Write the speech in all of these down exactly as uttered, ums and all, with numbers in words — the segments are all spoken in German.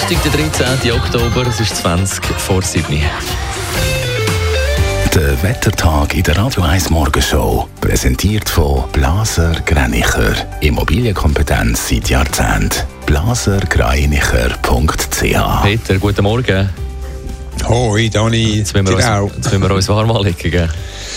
Donnerstag, der dreizehnten Oktober, es ist zwanzig vor sieben. Der Wettertag in der Radio eins Morgenshow, präsentiert von Blaser Greinicher. Immobilienkompetenz seit Jahrzehnten. blaser greinicher punkt c h. Peter, guten Morgen. Hoi, Dani. Jetzt müssen wir, genau. uns, jetzt müssen wir uns warm anlegen, gell?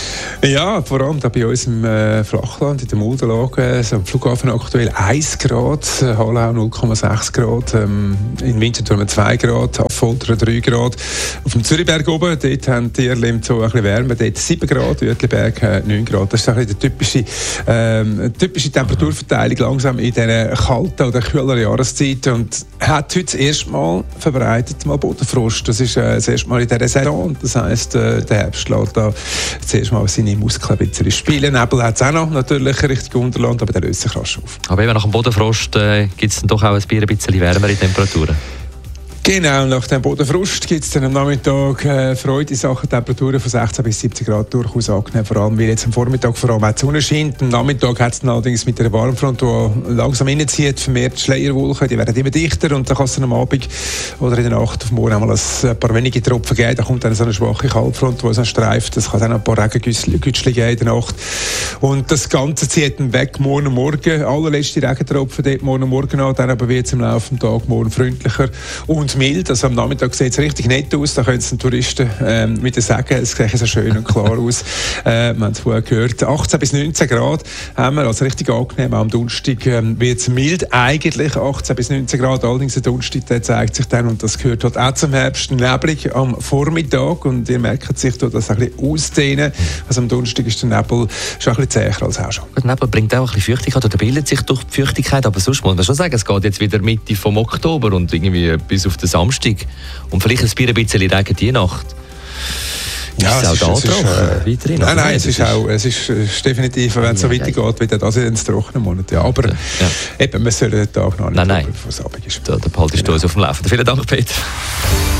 Ja, vor allem da bei uns im äh, Flachland, in der Muldenlage, so am Flughafen aktuell eins Grad, Hallau null Komma sechs Grad, ähm, in Winterthur zwei Grad, Affolter drei Grad. Auf dem Zürichberg oben, dort haben die Tierlim so ein bisschen Wärme, dort sieben Grad, Uetliberg äh, neun Grad. Das ist ein bisschen die typische, ähm, typische Temperaturverteilung langsam in dieser kalten oder kühleren Jahreszeit und hat heute das erste Mal verbreitet mal Bodenfrost. Das ist äh, das erste Mal in dieser Saison. Das heisst, äh, der Herbst lässt da das erste Mal seine Muskeln ein bisschen spielen. Nebel hat es auch noch, natürlich Richtung Unterland, aber der löst sich rasch auf. Aber eben nach dem Bodenfrost äh, gibt es dann doch auch ein bisschen wärmere Temperaturen. Genau, nach dem Bodenfrost gibt es dann am Nachmittag äh, Freude in Sachen Temperaturen von sechzehn bis siebzehn Grad durchaus angenehm, vor allem weil jetzt am Vormittag vor allem auch die Sonne scheint. Am Nachmittag hat es dann allerdings mit einer Warmfront, die langsam reinzieht, vermehrt Schleierwolken, die werden immer dichter und dann kann es dann am Abend oder in der Nacht auf morgen einmal ein paar wenige Tropfen geben. Da kommt dann so eine schwache Kaltfront, die uns dann streift. Es kann dann ein paar Regengüsse geben in der Nacht. Und das Ganze zieht dann weg morgen und morgen. Allerletzte Regentropfen dort morgen und morgen an, dann aber wird es im Laufe des Tages morgen freundlicher und mild. Also am Nachmittag sieht es richtig nett aus. Da können es den Touristen ähm, wieder sagen, es sieht so schön und klar aus. Äh, wir haben es vorher gehört. achtzehn bis neunzehn Grad haben wir, also richtig angenehm. Am Donnerstag ähm, wird es mild, eigentlich achtzehn bis neunzehn Grad. Allerdings der Donnerstag, der zeigt sich dann, und das gehört halt auch zum Herbst, neblig am Vormittag. Und ihr merkt sich da das ein bisschen ausdehnen. Also am Donnerstag ist der Nebel schon ein bisschen zäher als auch schon. Der Nebel bringt auch ein bisschen Feuchtigkeit, oder bildet sich durch die Feuchtigkeit. Aber sonst muss man schon sagen, es geht jetzt wieder Mitte vom Oktober und irgendwie bis auf den Samstag. Und vielleicht ein bisschen Regen die Nacht. Ja, ist es auch ist, da es trocken? Ist, äh, weiterhin? Nein, nein, es ist, auch, es ist, es ist definitiv, wenn es so weitergeht, wieder das ins trockene Monat. Ja, aber ja. Eben, wir sollen den Tag noch nicht nein, nein. bevor es Abend ist. Da, da behaltest du uns auf dem Laufenden. Vielen Dank, Peter.